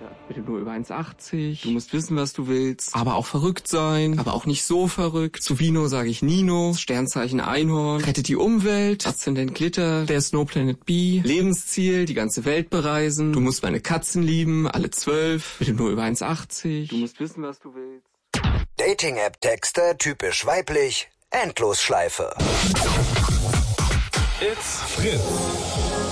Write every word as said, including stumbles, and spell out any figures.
Bitte nur über eins achtzig. Du musst wissen, was du willst. Aber auch verrückt sein. Aber auch nicht so verrückt. Zu Vino sage ich Nino. Sternzeichen Einhorn. Rettet die Umwelt. Aszendent Glitter. Der Snow Planet B. Lebensziel. Die ganze Welt bereisen. Du musst meine Katzen lieben. Alle zwölf. Bitte nur über eins achtzig. Du musst wissen, was du willst. Dating-App-Texte typisch weiblich. Endlosschleife. It's Fritz.